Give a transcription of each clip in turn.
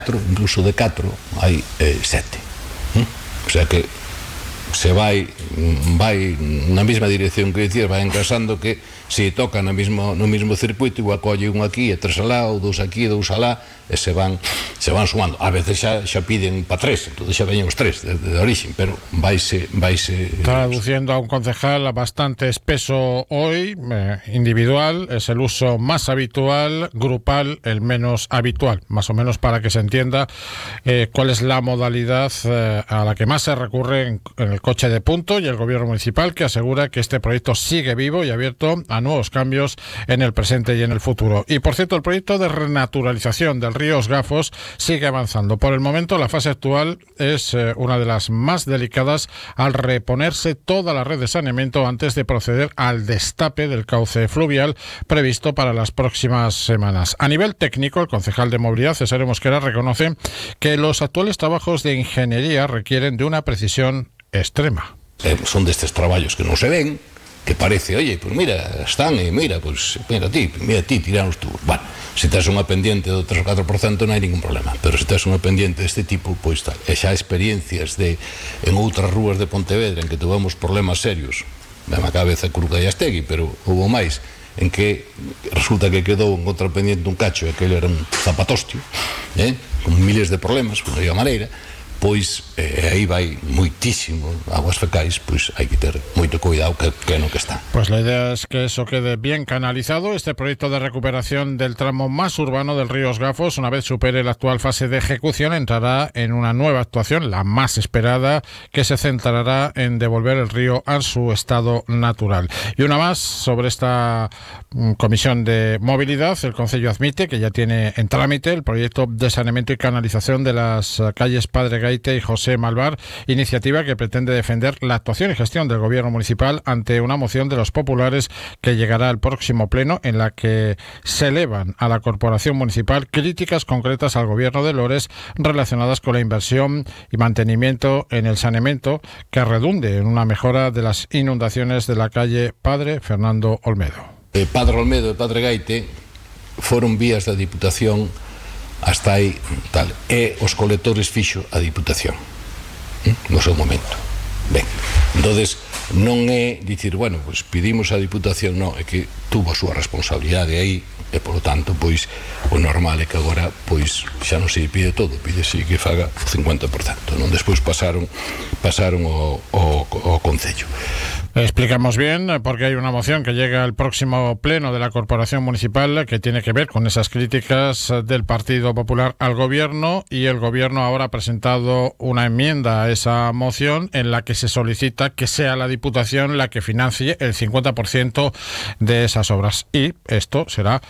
incluso de 4 hai 7. O sea que se vai na mesma dirección, que dicir, vai encasando que se toca no mismo circuito, igual colle un aquí e 3 alá, ou 2 aquí e 2 alá, e se van sumando. A veces xa piden para 3, entón xa veñen os 3 de origen, pero vaise traduciendo a un concejal bastante espeso hoy, individual es el uso más habitual, grupal el menos habitual, más o menos para que se entienda cuál es la modalidad a la que más se recurre en el coche de punto, y el gobierno municipal, que asegura que este proyecto sigue vivo y abierto a nuevos cambios en el presente y en el futuro. Y por cierto, el proyecto de renaturalización del río Os Gafos sigue avanzando. Por el momento, la fase actual es una de las más delicadas, al reponerse toda la red de saneamiento antes de proceder al destape del cauce fluvial previsto para las próximas semanas. A nivel técnico, el concejal de Movilidad, César Mosquera, reconoce que los actuales trabajos de ingeniería requieren de una precisión extrema. Son destes traballos que non se ven, que parece, oye, pues mira, están e mira ti, tiran os tubos. Bueno, se tes unha pendiente do 3 ou 4% non hai ningún problema, pero se tes unha pendiente deste tipo, pois tal. E xa experiencias en outras rúas de Pontevedra en que tuvemos problemas serios, na cabeza Curuca e Astegui, pero houve máis, en que resulta que quedou en outra pendiente un cacho, e aquele era un zapatostio, con miles de problemas, con a maneira, pois aí vai moitísimo aguas fecais, pois hai que ter moito cuidado que no que está. Pues la idea es que eso quede bien canalizado. Este proyecto de recuperación del tramo más urbano del río Os Gafos, una vez supere la actual fase de ejecución, entrará en una nueva actuación, la más esperada, que se centrará en devolver el río a su estado natural. Y una más sobre esta comisión de movilidad. El Concello admite que ya tiene en trámite el proyecto de saneamiento y canalización de las calles Padre Gaite y José Malvar, iniciativa que pretende defender la actuación y gestión del gobierno municipal ante una moción de los populares que llegará al próximo pleno, en la que se elevan a la corporación municipal críticas concretas al gobierno de Lores relacionadas con la inversión y mantenimiento en el saneamiento, que redunde en una mejora de las inundaciones de la calle Padre Fernando Olmedo. Padre Olmedo e Padre Gaite foron vías da Diputación hasta aí tal, e os colectores fixo a Diputación no seu momento. Ben, entonces non é dicir, bueno, pois pedimos a Diputación, non, é que tuvo a súa responsabilidade aí, e polo tanto, pois o normal é que agora pois xa non se pide todo, pídese que faga o 50%, non? Despois pasaron ao Concello. Explicamos bien porque hay una moción que llega al próximo pleno de la Corporación Municipal que tiene que ver con esas críticas del Partido Popular al Gobierno, y el Gobierno ahora ha presentado una enmienda a esa moción en la que se solicita que sea la Diputación la que financie el 50% de esas obras, y esto será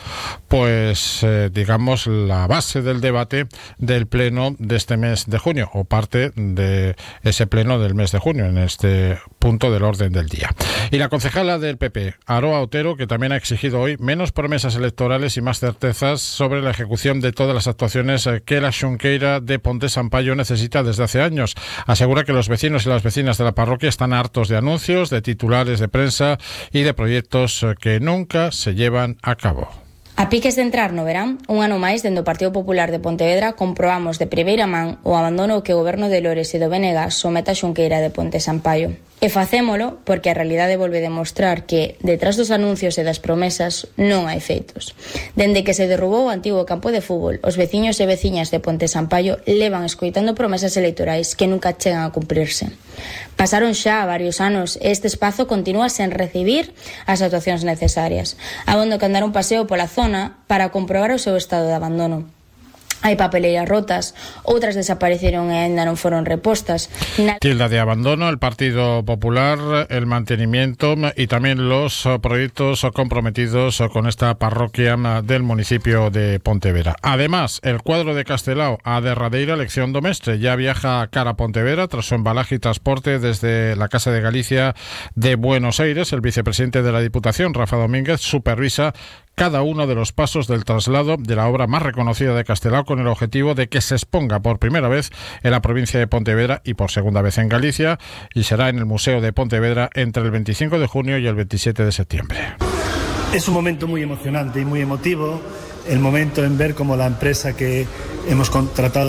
pues digamos la base del debate del pleno de este mes de junio, o parte de ese pleno del mes de junio, en este punto del orden del día. Y la concejala del PP, Aroa Otero, que también ha exigido hoy menos promesas electorales y más certezas sobre la ejecución de todas las actuaciones que la Xunqueira de Ponte Sampaio necesita desde hace años. Asegura que los vecinos y las vecinas de la parroquia están hartos de anuncios, de titulares de prensa y de proyectos que nunca se llevan a cabo. A piques de entrar no verán, un ano máis dende o Partido Popular de Pontevedra comprobamos de primeira man o abandono que o goberno de Lores e do BNG somete a Xunqueira de Ponte Sampaio. E facémolo porque a realidade volve demostrar que, detrás dos anuncios e das promesas, non hai feitos. Dende que se derrubou o antigo campo de fútbol, os veciños e veciñas de Ponte Sampaio levan escoitando promesas electorais que nunca chegan a cumprirse. Pasaron xa varios anos e este espazo continúa sen recibir as actuacións necesarias, abondo que andar un paseo pola zona para comprobar o seu estado de abandono. Hai papeleiras rotas, outras desapareceron e ainda non foron repostas. Tilda de abandono el Partido Popular, el mantenimiento y también los proyectos comprometidos con esta parroquia del municipio de Pontevedra. Además, el cuadro de Castelao a derradeira elección do mestre ya viaja cara a Pontevedra tras su embalaje y transporte desde la Casa de Galicia de Buenos Aires. El vicepresidente de la Diputación, Rafa Domínguez, supervisa cada uno de los pasos del traslado de la obra más reconocida de Castelao, con el objetivo de que se exponga por primera vez en la provincia de Pontevedra y por segunda vez en Galicia, y será en el Museo de Pontevedra entre el 25 de junio y el 27 de septiembre. Es un momento muy emocionante y muy emotivo, el momento en ver cómo la empresa que hemos contratado